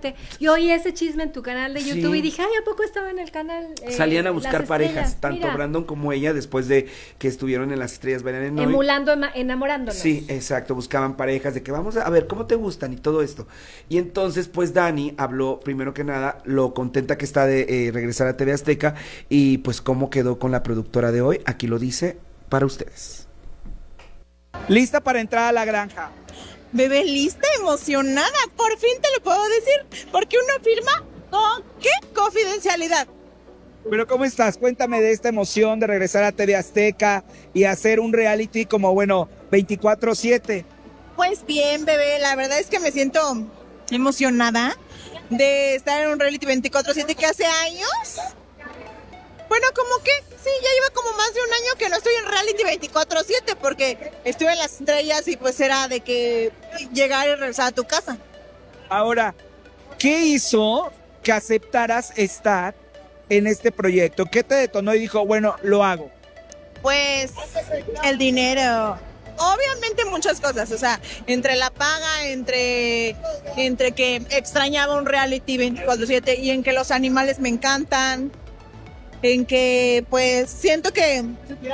fíjate. Yo oí ese chisme en tu canal de YouTube y dije, ay, ¿a poco estaba en el canal? Salían a buscar parejas, tanto Brandon como ella, después de que estuvieron en Las Estrellas Bailan Hoy. Emulando, enamorándonos. Sí, exacto, buscaban parejas de que vamos a ver cómo te gustan y todo esto. Y entonces, pues Dani habló, primero que nada, lo contenta que está de regresar a TV Azteca y pues cómo quedó con la productora de hoy. Aquí lo dice para ustedes. ¿Lista para entrar a la granja? Bebé, lista, emocionada, por fin te lo puedo decir, porque uno firma con ¿qué? Confidencialidad. Pero ¿cómo estás? Cuéntame de esta emoción de regresar a TV Azteca y hacer un reality como, 24/7. Pues bien, bebé, la verdad es que me siento emocionada de estar en un reality 24/7 que hace años. Bueno, como que sí, ya lleva como más de un año que no estoy en reality 24/7 porque estuve en Las Estrellas y pues era de que llegar y regresar a tu casa. Ahora, ¿qué hizo que aceptaras estar en este proyecto? ¿Qué te detonó y dijo, bueno, lo hago? Pues el dinero. Obviamente muchas cosas, o sea, entre la paga, entre que extrañaba un reality 24/7 y en que los animales me encantan, en que pues siento que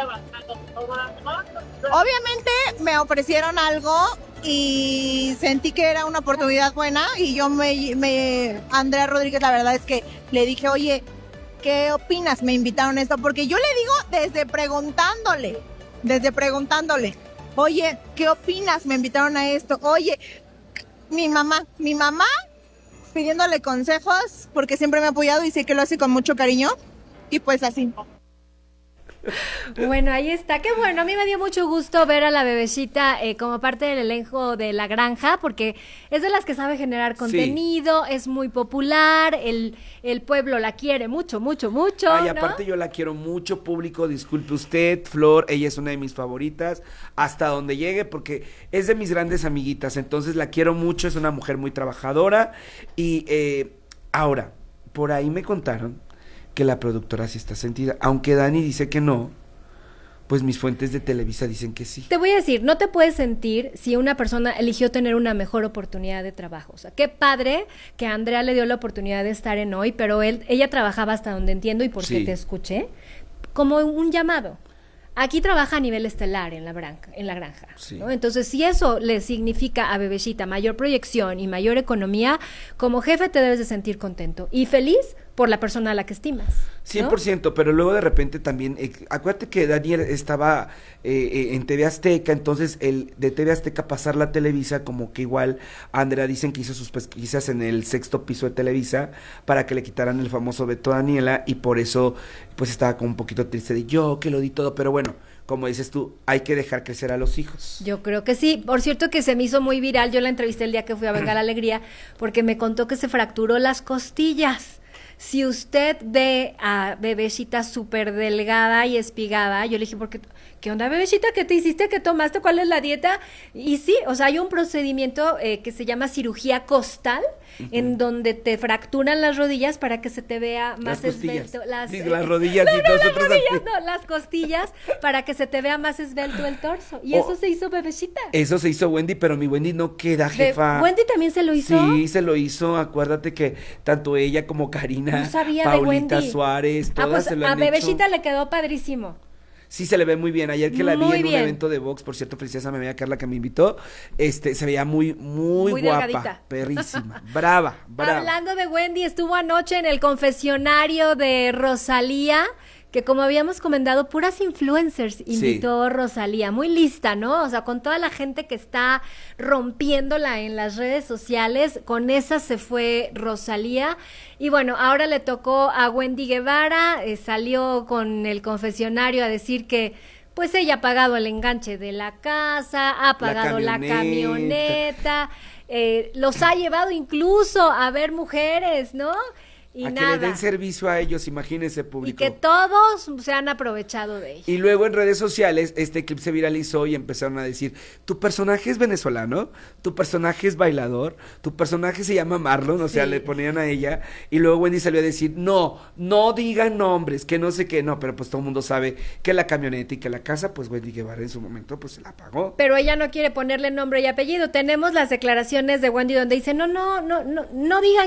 obviamente me ofrecieron algo y sentí que era una oportunidad buena y yo Andrea Rodríguez, la verdad es que le dije, oye, ¿qué opinas? Me invitaron a esto, porque yo le digo desde preguntándole, oye, ¿qué opinas? Me invitaron a esto, oye, mi mamá pidiéndole consejos, porque siempre me ha apoyado y sé que lo hace con mucho cariño, y pues así. Bueno, ahí está, qué bueno, a mí me dio mucho gusto ver a la bebecita como parte del elenco de La Granja, porque es de las que sabe generar contenido, es muy popular, el pueblo la quiere mucho, Ay, ¿no? aparte yo la quiero mucho, público, disculpe usted, Flor, ella es una de mis favoritas, hasta donde llegue, porque es de mis grandes amiguitas, entonces la quiero mucho, es una mujer muy trabajadora, y ahora, por ahí me contaron que la productora sí está sentida, aunque Dani dice que no, pues mis fuentes de Televisa dicen que sí. Te voy a decir, no te puedes sentir si una persona eligió tener una mejor oportunidad de trabajo. O sea, qué padre que a Andrea le dio la oportunidad de estar en Hoy, pero ella trabajaba, hasta donde entiendo y porque te escuché, como un llamado. Aquí trabaja a nivel estelar en la granja, ¿no? Entonces, si eso le significa a Bebecita mayor proyección y mayor economía, como jefe te debes de sentir contento y feliz por la persona a la que estimas, ¿no? 100%, pero luego de repente también, acuérdate que Daniel estaba en TV Azteca, entonces de TV Azteca pasarla a Televisa, como que igual Andrea dicen que hizo sus pesquisas en el 6º piso de Televisa para que le quitaran el famoso veto a Daniela, y por eso pues estaba como un poquito triste de yo que lo di todo, pero bueno, como dices tú, hay que dejar crecer a los hijos. Yo creo que sí. Por cierto que se me hizo muy viral, yo la entrevisté el día que fui a Venga la Alegría, porque me contó que se fracturó las costillas. Si usted ve a Bebecita súper delgada y espigada, yo le dije, ¿qué onda, Bebecita? ¿Qué te hiciste? ¿Qué tomaste? ¿Cuál es la dieta? Y sí, o sea, hay un procedimiento que se llama cirugía costal, en donde te fracturan las rodillas para que se te vea más esbelto. Las rodillas y las costillas, para que se te vea más esbelto el torso. Y eso se hizo Bebecita. Eso se hizo Wendy, pero mi Wendy no queda, jefa. ¿Wendy también se lo hizo? Sí, se lo hizo. Acuérdate que tanto ella como Karina, no sabía Paulita de Wendy. Suárez, todas pues se lo han a hecho. Bebecita le quedó padrísimo. Sí, se le ve muy bien. Ayer que la vi Muy en un bien. evento de box, por cierto, felicidades a mi amiga Carla que me invitó, se veía muy guapa, delgadita. perrísima, brava. Hablando de Wendy, estuvo anoche en el confesionario de Rosalía, que como habíamos comentado, puras influencers invitó Rosalía, muy lista, ¿no? O sea, con toda la gente que está rompiéndola en las redes sociales, con esa se fue Rosalía. Y bueno, ahora le tocó a Wendy Guevara, salió con el confesionario a decir que pues ella ha pagado el enganche de la casa, ha pagado la camioneta, los ha llevado incluso a ver mujeres, ¿no? Y a nada. que le den servicio a ellos, imagínense, público. Y que todos se han aprovechado de ella. Y luego en redes sociales este clip se viralizó y empezaron a decir, tu personaje es venezolano, tu personaje es bailador, tu personaje se llama Marlon, o sea, le ponían a ella, y luego Wendy salió a decir, no digan nombres, que no sé qué, no, pero pues todo el mundo sabe que la camioneta y que la casa, pues Wendy Guevara en su momento pues se la pagó. Pero ella no quiere ponerle nombre y apellido. Tenemos las declaraciones de Wendy donde dice, no digan